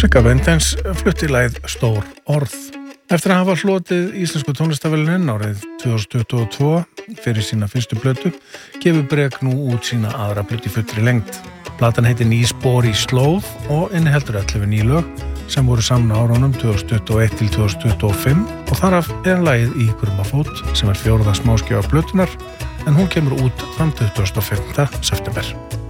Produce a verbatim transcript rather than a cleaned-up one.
Sigga Bendens flutti lagið Stór orð. Eftir að hafa hlotið íslensku tónlistarverðlaunin árið tvö þúsund tuttugu og tvö fyrir sína fyrstu plötu, gefur Brek nú út sína aðra plötu í fullri lengd. Platan heitir Ný spor í slóð og inniheldur ellefu ný lög sem voru saman á árunum tvö þúsund tuttugu og eitt til tvö þúsund tuttugu og fimm og þaraf er lagið Í Grumafót sem er fjórða smáskífa plötunar en hún kemur út þann tuttugasta og fimmta september.